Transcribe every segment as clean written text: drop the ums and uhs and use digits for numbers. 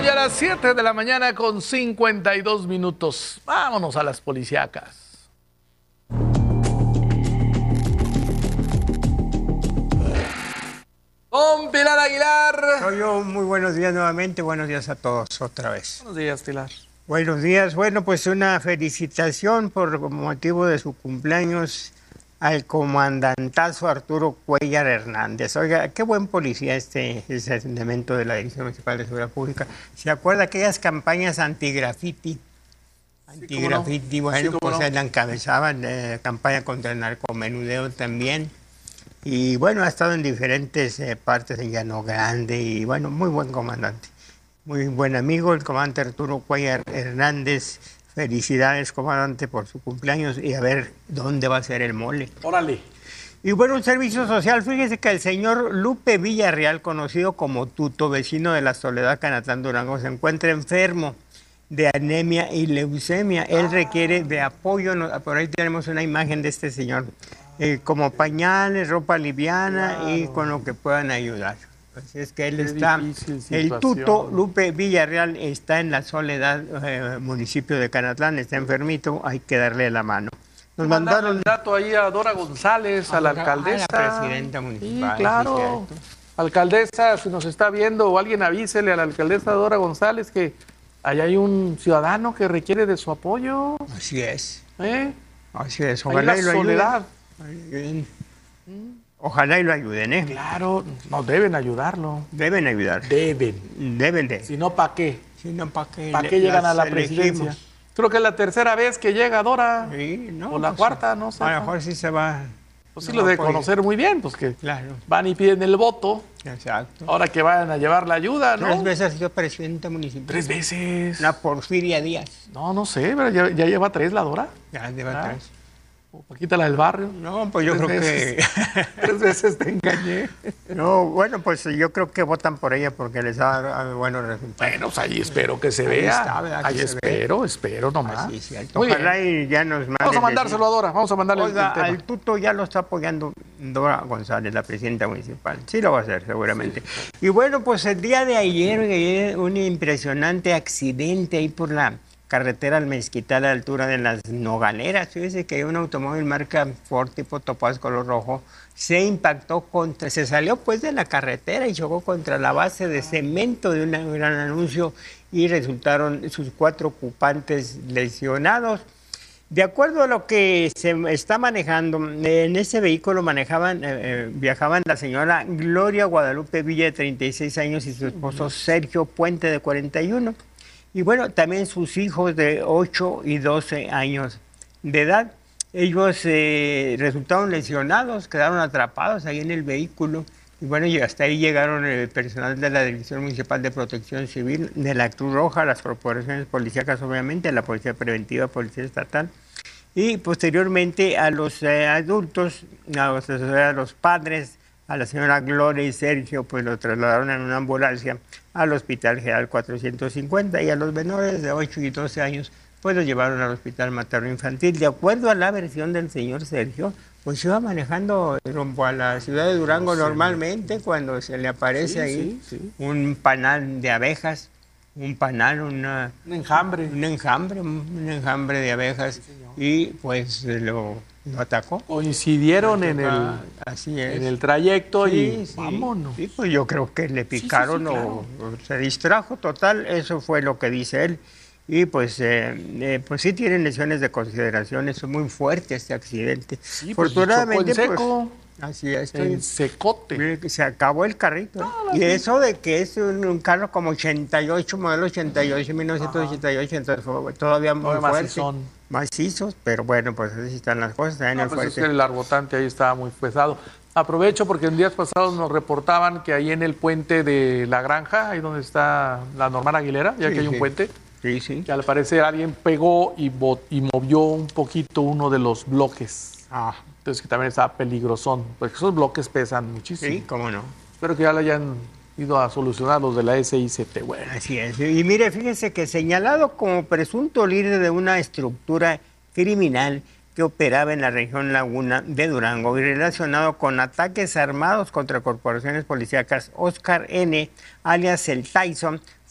Ya a las 7 de la mañana con 52 minutos. Vámonos a las policíacas. Don Pilar Aguilar. Soy yo, muy buenos días nuevamente, buenos días a todos otra vez. Buenos días, Pilar. Buenos días, bueno, pues una felicitación por motivo de su cumpleaños al comandantazo Arturo Cuéllar Hernández. Oiga, qué buen policía ese elemento de la Dirección Municipal de Seguridad Pública. ¿Se acuerda aquellas campañas anti-graffiti? Anti-graffiti, sí, bueno, sí, pues la encabezaban, campaña contra el narcomenudeo también. Y bueno, ha estado en diferentes partes en Llano Grande y bueno, muy buen comandante. Muy buen amigo, el comandante Arturo Cuéllar Hernández. Felicidades, comandante, por su cumpleaños y a ver dónde va a ser el mole. Órale. Y bueno, un servicio social. Fíjese que el señor Lupe Villarreal, conocido como Tuto, vecino de la Soledad, Canatlán, Durango, se encuentra enfermo de anemia y leucemia. Él requiere de apoyo. Por ahí tenemos una imagen de este señor, como pañales, ropa liviana y con lo que puedan ayudar. Así es que él está, el Tuto Lupe Villarreal está en la Soledad, municipio de Canatlán, está enfermito, hay que darle la mano. Nos mandaron un dato ahí a Dora González, a la alcaldesa. A la presidenta municipal. Sí, claro. Sí, alcaldesa, si nos está viendo o alguien avísele a la alcaldesa Dora González que allá hay un ciudadano que requiere de su apoyo. Así es. Así es, ojalá y lo ayuden. Ojalá y lo ayuden, ¿eh? Claro, no, deben ayudarlo. Deben ayudar. Deben de. Si no, ¿para qué? Si no, ¿para qué? ¿Para qué llegan a la presidencia? Creo que es la tercera vez que llega Dora. Sí, no. O la cuarta, no sé. A lo mejor sí se va. Pues sí, lo debe conocer muy bien, pues que claro. Van y piden el voto. Exacto. Ahora que vayan a llevar la ayuda, ¿no? 3 veces ha sido presidenta municipal. 3 veces. La Porfiria Díaz. No sé, pero ya lleva 3 la Dora. Ya lleva 3. Paquita, la del barrio. No, pues yo creo que 3 veces te engañé. No, bueno, pues yo creo que votan por ella porque les da buenos resultados. Bueno, pues ahí espero que se vea. Ahí espero nomás. Sí, cierto. Ojalá y ya nos manden. Vamos a mandárselo a Dora, vamos a mandarle. Oiga, al Tuto ya lo está apoyando Dora González, la presidenta municipal. Sí lo va a hacer, seguramente. Sí. Y bueno, pues el día de ayer un impresionante accidente ahí por la carretera al Mezquital a la altura de las Nogaleras. Fíjese que un automóvil marca Ford tipo Topaz color rojo se impactó se salió pues de la carretera y chocó contra la base de cemento de un gran anuncio y resultaron sus 4 ocupantes lesionados. De acuerdo a lo que se está manejando, en ese vehículo viajaban la señora Gloria Guadalupe Villa, de 36 años, y su esposo Sergio Puente, de 41. Y bueno, también sus hijos de 8 y 12 años de edad. Ellos resultaron lesionados, quedaron atrapados ahí en el vehículo. Y bueno, y hasta ahí llegaron el personal de la Dirección Municipal de Protección Civil, de la Cruz Roja, las corporaciones policíacas, obviamente, la Policía Preventiva, Policía Estatal. Y posteriormente a los adultos, a los padres, a la señora Gloria y Sergio, pues lo trasladaron en una ambulancia al Hospital General 450, y a los menores de 8 y 12 años pues los llevaron al Hospital Materno Infantil. De acuerdo a la versión del señor Sergio, pues iba manejando rumbo a la ciudad de Durango normalmente cuando se le aparece ahí un panal de abejas, un enjambre de abejas, y pues lo atacó. Coincidieron en el trayecto y vámonos. Sí, pues yo creo que le picaron claro. o se distrajo, total, eso fue lo que dice él. Y pues sí tienen lesiones de consideración, es muy fuerte este accidente. Sí, afortunadamente, pues, seco. Así es. En secote. Se acabó el carrito. Y eso de que es un carro como 88, modelo 88, 1988, entonces fue todavía muy fuerte. Macizos, pero bueno, pues así están las cosas. Es que el arbotante ahí estaba muy pesado. Aprovecho porque en días pasados nos reportaban que ahí en el puente de La Granja, ahí donde está la Normal Aguilera, ya que hay un puente, que al parecer alguien pegó y movió un poquito uno de los bloques. Entonces que también estaba peligrosón, porque esos bloques pesan muchísimo. Sí, cómo no. Espero que ya lo hayan ido a solucionar los de la SICT. Bueno. Así es. Y mire, fíjese que señalado como presunto líder de una estructura criminal que operaba en la región Laguna de Durango y relacionado con ataques armados contra corporaciones policíacas, Oscar N., alias el Tyson,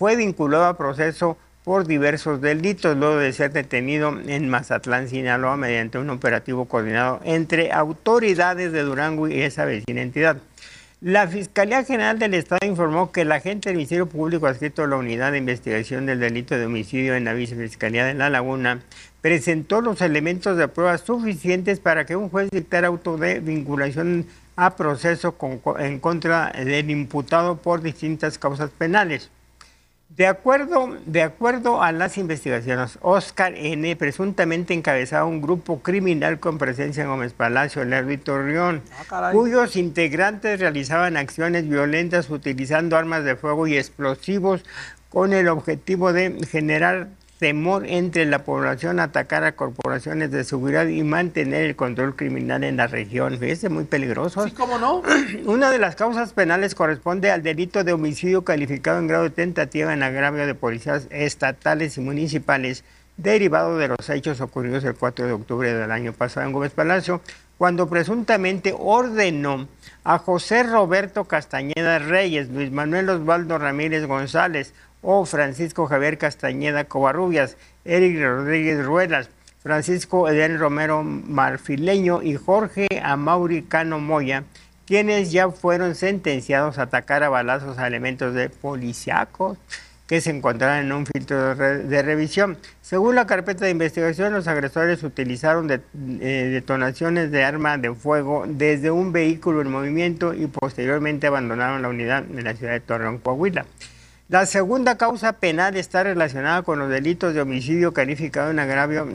fue vinculado a proceso por diversos delitos, luego de ser detenido en Mazatlán, Sinaloa, mediante un operativo coordinado entre autoridades de Durango y esa vecina entidad. La Fiscalía General del Estado informó que el agente del Ministerio Público adscrito a la Unidad de Investigación del Delito de Homicidio en la Vicefiscalía de La Laguna presentó los elementos de prueba suficientes para que un juez dictara auto de vinculación a proceso en contra del imputado por distintas causas penales. De acuerdo a las investigaciones, Óscar N. presuntamente encabezaba un grupo criminal con presencia en Gómez Palacio, Lerdo y Torreón, cuyos integrantes realizaban acciones violentas utilizando armas de fuego y explosivos con el objetivo de generar temor entre la población, atacar a corporaciones de seguridad y mantener el control criminal en la región. Fíjese, muy peligroso. Sí, ¿cómo no? Una de las causas penales corresponde al delito de homicidio calificado en grado de tentativa en agravio de policías estatales y municipales, derivado de los hechos ocurridos el 4 de octubre del año pasado en Gómez Palacio, cuando presuntamente ordenó a José Roberto Castañeda Reyes, Luis Manuel Osvaldo Ramírez González, o Francisco Javier Castañeda Covarrubias, Eric Rodríguez Ruelas, Francisco Eden Romero Marfileño y Jorge Amauri Cano Moya, quienes ya fueron sentenciados a atacar a balazos a elementos de policíacos que se encontraban en un filtro de revisión. Según la carpeta de investigación, los agresores utilizaron detonaciones de arma de fuego desde un vehículo en movimiento y posteriormente abandonaron la unidad en la ciudad de Torreón, Coahuila. La segunda causa penal está relacionada con los delitos de homicidio calificado en agravio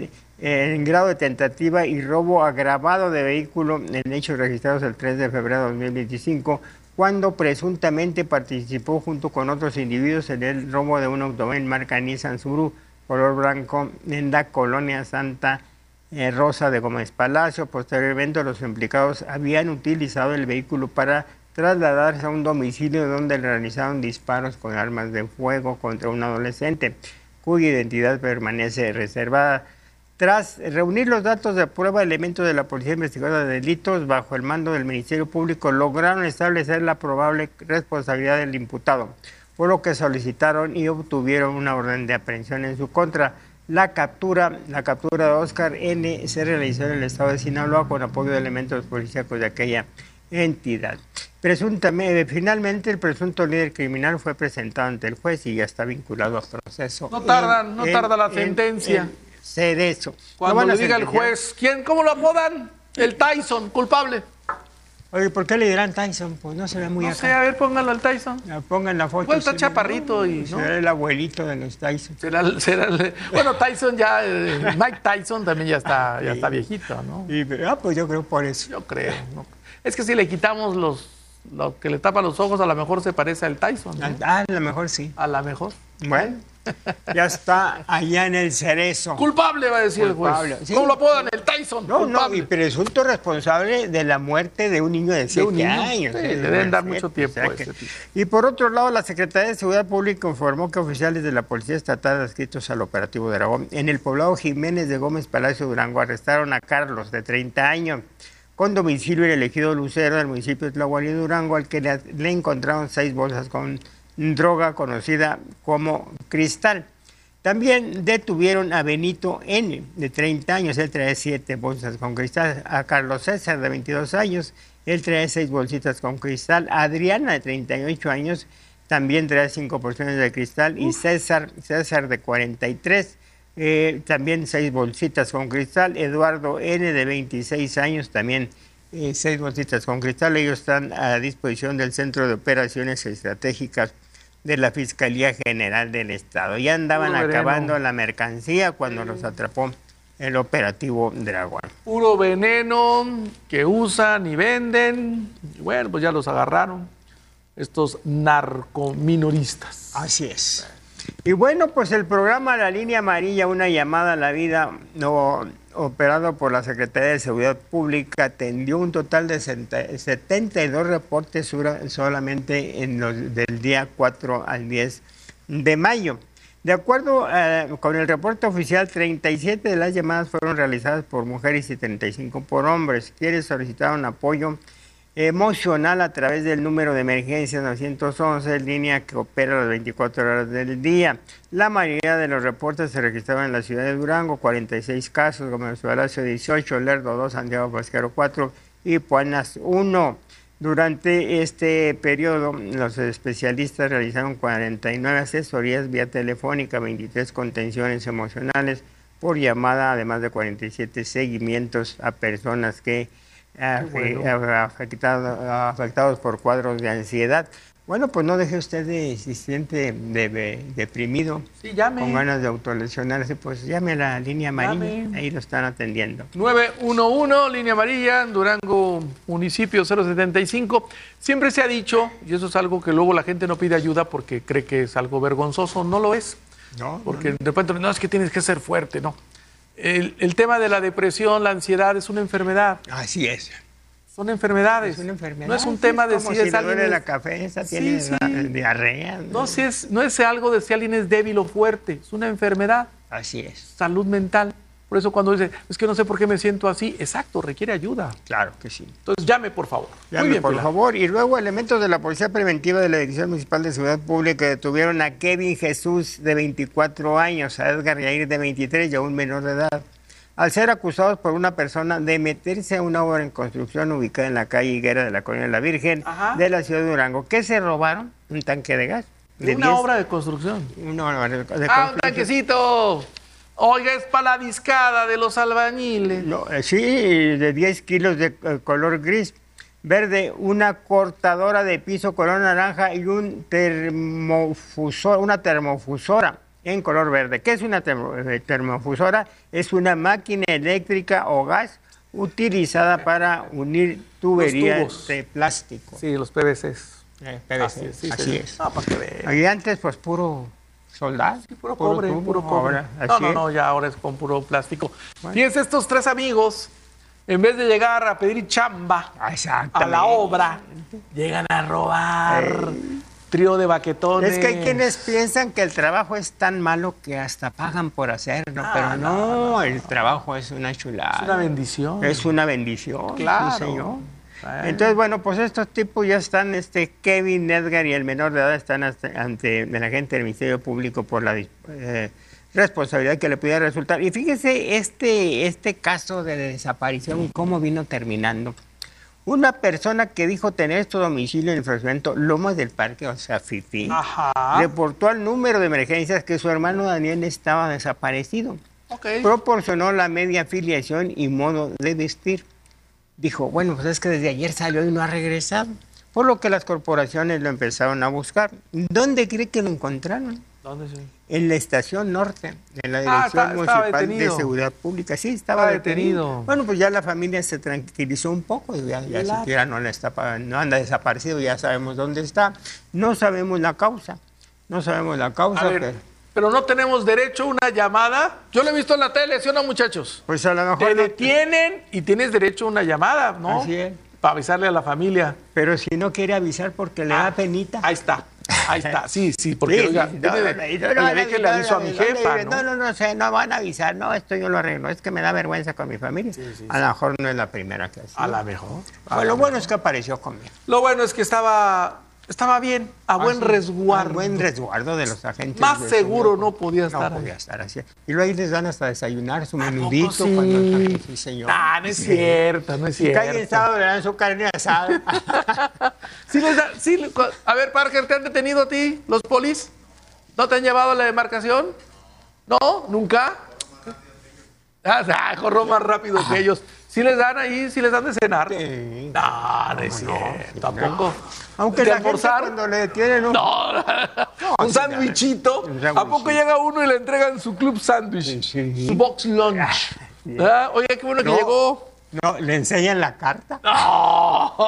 en grado de tentativa y robo agravado de vehículo en hechos registrados el 3 de febrero de 2025, cuando presuntamente participó junto con otros individuos en el robo de un automóvil marca Nissan Suru color blanco en la colonia Santa Rosa de Gómez Palacio. Posteriormente, los implicados habían utilizado el vehículo para trasladarse a un domicilio donde realizaron disparos con armas de fuego contra un adolescente, cuya identidad permanece reservada. Tras reunir los datos de prueba, elementos de la Policía Investigadora de Delitos, bajo el mando del Ministerio Público, lograron establecer la probable responsabilidad del imputado, por lo que solicitaron y obtuvieron una orden de aprehensión en su contra. La captura de Óscar N. se realizó en el estado de Sinaloa con apoyo de elementos policíacos de aquella entidad. Finalmente, el presunto líder criminal fue presentado ante el juez y ya está vinculado a proceso. No tarda la sentencia. Cerezo. Cuando le diga el juez, ¿cómo lo apodan? El Tyson, culpable. Oye, ¿por qué le dirán Tyson? Pues no se ve muy acá. No sé, a ver, pónganlo al Tyson. Pongan la foto. Pues está chaparrito y... ¿no? Será el abuelito de los Tyson. Bueno, Tyson ya... Mike Tyson también ya está viejito, ¿no? Pues yo creo por eso. Yo creo, ¿no? Es que si le quitamos lo que le tapa los ojos, a lo mejor se parece al Tyson, ¿no? A lo mejor sí. A lo mejor. Bueno, ya está allá en el cerezo. Culpable, va a decir el juez. ¿Sí? ¿Cómo lo apodan? El Tyson. No, y presunto responsable de la muerte de un niño de 7 años. Sí, le deben dar mucho tiempo. Y por otro lado, la Secretaría de Seguridad Pública informó que oficiales de la Policía Estatal adscritos al operativo de Aragón en el poblado Jiménez de Gómez Palacio, Durango, arrestaron a Carlos, de 30 años, con domicilio en el ejido Lucero del municipio de Tlahualí, Durango, al que le encontraron 6 bolsas con droga conocida como cristal. También detuvieron a Benito N., de 30 años, él trae 7 bolsas con cristal, a Carlos César, de 22 años, él trae 6 bolsitas con cristal, a Adriana, de 38 años, también trae 5 porciones de cristal, y César, de 43, también 6 bolsitas con cristal. Eduardo N., de 26 años, también 6 bolsitas con cristal. Ellos están a disposición del Centro de Operaciones Estratégicas de la Fiscalía General del Estado. Ya andaban acabando la mercancía cuando los atrapó el operativo Dragón. Puro veneno que usan y venden. Bueno, pues ya los agarraron estos narcominoristas. Así es. Y bueno, pues el programa La Línea Amarilla, una llamada a la vida, operado por la Secretaría de Seguridad Pública, atendió un total de 72 reportes solamente del día 4 al 10 de mayo. De acuerdo con el reporte oficial, 37 de las llamadas fueron realizadas por mujeres y 35 por hombres, quienes solicitaron apoyo emocional a través del número de emergencias 911, línea que opera las 24 horas del día. La mayoría de los reportes se registraban en la ciudad de Durango, 46 casos, Gómez Palacio 18, Lerdo 2, Santiago Pasquero 4 y Puanas 1. Durante este periodo, los especialistas realizaron 49 asesorías vía telefónica, 23 contenciones emocionales por llamada, además de 47 seguimientos a personas que afectados por cuadros de ansiedad. Bueno, pues no deje usted si se siente deprimido, sí, llame. Con ganas de autolesionarse, pues llame a la línea amarilla, ahí lo están atendiendo. 911, línea amarilla, Durango, municipio 075. Siempre se ha dicho, y eso es algo que luego la gente no pide ayuda porque cree que es algo vergonzoso, no lo es. No, porque de repente, no, es que tienes que ser fuerte, no. El tema de la depresión, la ansiedad es una enfermedad. Así es. Son enfermedades. Es una enfermedad. No es un tema de si es alguien. Duele la cabeza, tiene diarrea. No, no es algo de si alguien es débil o fuerte. Es una enfermedad. Así es. Salud mental. Por eso cuando dice, es que no sé por qué me siento así, exacto, requiere ayuda. Claro que sí. Entonces llame, por favor. Llame, muy bien, por favor. Y luego elementos de la Policía Preventiva de la Dirección Municipal de Seguridad Pública detuvieron a Kevin Jesús, de 24 años, a Edgar Yair, de 23, y a un menor de edad, al ser acusados por una persona de meterse a una obra en construcción ubicada en la calle Higuera de la Colonia de la Virgen, de la ciudad de Durango. ¿Qué se robaron? Un tanque de gas. Una obra de construcción. Una obra de construcción. Un tanquecito. Oiga, es para la discada de los albañiles. No, sí, de 10 kilos de color gris, verde, una cortadora de piso color naranja y un una termofusora en color verde. ¿Qué es una termofusora? Es una máquina eléctrica o gas utilizada para unir tuberías de plástico. Sí, los PVCs. PVC, así es. Ah, para que vean. Y antes, pues, puro soldado. Sí, puro cobre. No, ya ahora es con puro plástico. Bueno. Fíjense, estos tres amigos, en vez de llegar a pedir chamba a la obra, llegan a robar. Trío de baquetones. Es que hay quienes piensan que el trabajo es tan malo que hasta pagan por hacerlo, pero no, el trabajo es una chulada. Es una bendición. Es una bendición, claro. Sí, señor. Entonces, bueno, pues estos tipos ya están, Kevin, Edgar y el menor de edad están ante el agente del Ministerio Público por la responsabilidad que le pudiera resultar. Y fíjese este caso de desaparición, cómo vino terminando. Una persona que dijo tener su domicilio en el fraccionamiento Lomas del Parque, o sea, Fifi, reportó al número de emergencias que su hermano Daniel estaba desaparecido. Proporcionó la media afiliación y modo de vestir. Dijo, bueno, pues es que desde ayer salió y no ha regresado. Por lo que las corporaciones lo empezaron a buscar. ¿Dónde cree que lo encontraron? ¿Dónde sí? En la estación norte, de la Dirección Municipal de Seguridad Pública. Sí, estaba detenido. Bueno, pues ya la familia se tranquilizó un poco. Ya siquiera no anda desaparecido, ya sabemos dónde está. No sabemos la causa. A ver, pero no tenemos derecho a una llamada. Yo lo he visto en la tele, ¿sí o no, muchachos? Pues a lo mejor... Te detienen y tienes derecho a una llamada, ¿no? Así es. Para avisarle a la familia. Pero si no quiere avisar porque le da penita. Ahí está, sí, porque oiga, déjenle aviso a mi jefa, no van a avisar, no, esto yo lo arreglo, es que me da vergüenza con mi familia. A lo mejor no es la primera que hace. A lo mejor. Lo bueno es que apareció conmigo. Lo bueno es que estaba bien, a buen resguardo. A buen resguardo de los agentes. Más seguro no podía estar. No podía estar así. Y luego ahí les dan hasta desayunar su menudito. Sí, señor. No es cierto, no es cierto. Si alguien sábado le dan su carne asada. A ver, Parker, ¿te han detenido a ti los polis? ¿No te han llevado a la demarcación? ¿No? ¿Nunca? Corro más rápido que ellos. ¿Sí les dan ahí? ¿Sí les dan de cenar? Sí. No es cierto, tampoco. Aunque ¿De la almorzar? Gente cuando le detienen un sándwichito. ¿A poco llega uno y le entregan su club sándwich? Su box lunch. Oye, qué bueno que llegó. No, ¿le enseñan la carta? No.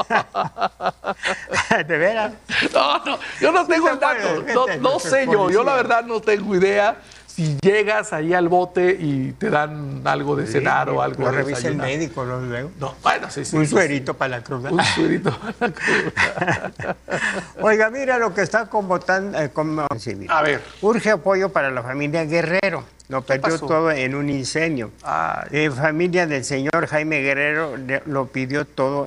¿De veras? No, yo no tengo el dato. No sé yo la verdad no tengo idea. Si llegas ahí al bote y te dan algo de cenar o algo. Lo revisa el médico luego. No, bueno, sí. Un suerito para la cruda. Un suerito para la cruda. Oiga, mira lo que está convocando. A ver. Urge apoyo para la familia Guerrero. Lo perdió todo en un incendio. Familia del señor Jaime Guerrero lo perdió todo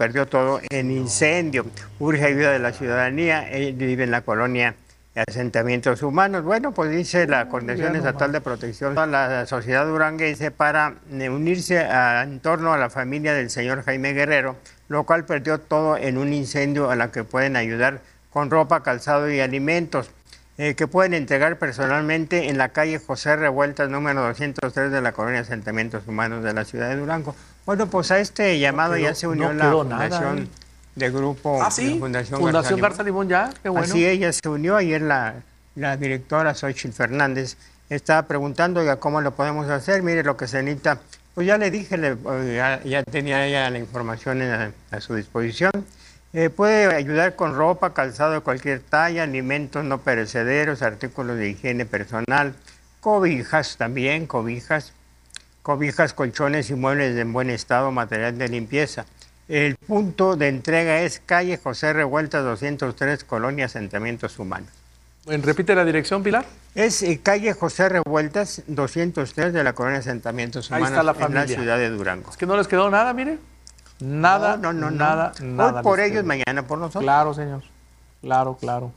en incendio. Urge ayuda de la ciudadanía. Él vive en la colonia de asentamientos humanos. Bueno, pues dice la Coordinación Estatal de Protección a la sociedad duranguense para unirse en torno a la familia del señor Jaime Guerrero, lo cual perdió todo en un incendio, a la que pueden ayudar con ropa, calzado y alimentos. Que pueden entregar personalmente en la calle José Revueltas, número 203 de la colonia de asentamientos humanos de la ciudad de Durango. Bueno, pues a este llamado ya se unió la fundación de grupo. ¿Sí? Fundación Garza Limón ya, qué bueno. Así ella se unió. Ayer la directora Xochitl Fernández estaba preguntando, oiga, ¿cómo lo podemos hacer? Mire lo que se necesita. Pues ya le dije, ya tenía ella la información a su disposición. Puede ayudar con ropa, calzado de cualquier talla, alimentos no perecederos, artículos de higiene personal, cobijas también, cobijas, colchones y muebles en buen estado, material de limpieza. El punto de entrega es calle José Revueltas 203, colonia Asentamientos Humanos. Bueno, repite la dirección, Pilar. Es calle José Revueltas 203 de la colonia Asentamientos Humanos. Ahí está la familia. En la ciudad de Durango. Es que no les quedó nada, mire. Nada, nada. Hoy por ellos, mañana por nosotros. Claro, señor. Claro.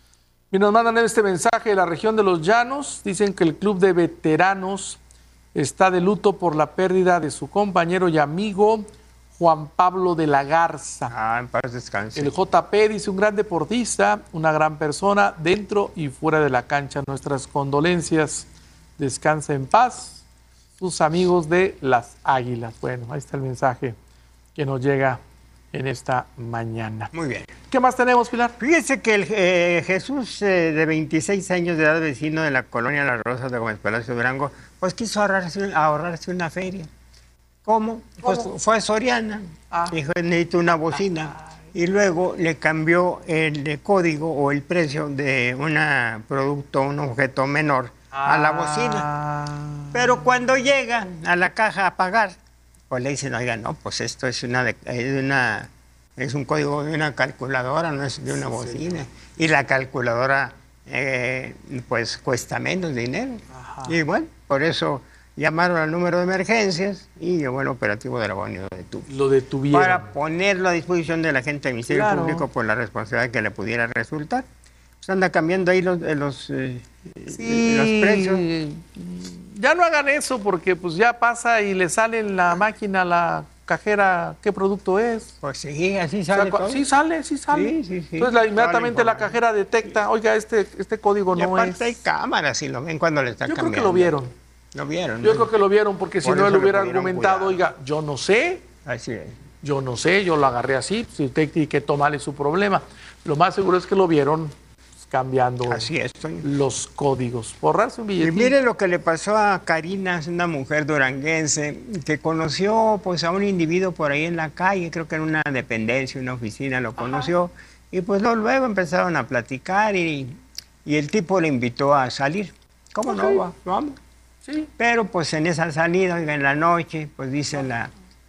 Y nos mandan este mensaje de la región de Los Llanos. Dicen que el club de veteranos está de luto por la pérdida de su compañero y amigo Juan Pablo de la Garza. En paz descanse. El JP dice, un gran deportista, una gran persona dentro y fuera de la cancha. Nuestras condolencias. Descansa en paz. Sus amigos de las Águilas. Bueno, ahí está el mensaje que nos llega en esta mañana. Muy bien. ¿Qué más tenemos, Pilar? Fíjese que el Jesús, de 26 años de edad, vecino de la colonia Las Rosas de Gómez Palacio Durango, pues quiso ahorrarse una feria. ¿Cómo? Pues fue a Soriana, dijo, necesito una bocina. Y luego le cambió el código o el precio de un producto, un objeto menor, a la bocina. Pero cuando llega a la caja a pagar, pues le dicen, oiga, no, pues esto es un código de una calculadora, no es de una bocina. Y la calculadora, pues cuesta menos dinero. Y bueno, por eso llamaron al número de emergencias y llegó el operativo de Aragón y lo detuvieron. Para ponerlo a disposición de la gente del Ministerio Público por la responsabilidad que le pudiera resultar. Pues anda cambiando ahí los precios. Ya no hagan eso porque pues ya pasa y le sale en la máquina, la cajera, qué producto es. Pues sí, así sale todo. Sí sale. Sí. Entonces inmediatamente la cajera detecta, oiga, este código no es. Y aparte hay cámaras y lo ven cuando le están cambiando. Yo creo que lo vieron. ¿Lo vieron? Yo creo que lo vieron porque si no él hubiera argumentado, oiga, yo no sé. Así es. Yo no sé, yo lo agarré así, si usted etiquetó mal es su problema. Lo más seguro es que lo vieron cambiando los códigos. Borrarse un billetín. Y mire lo que le pasó a Karina, es una mujer duranguense que conoció pues a un individuo por ahí en la calle, creo que en una dependencia, una oficina lo conoció, y pues luego empezaron a platicar y el tipo le invitó a salir. ¿Cómo no? Vamos. Sí. Pero pues en esa salida, oiga, en la noche, pues dice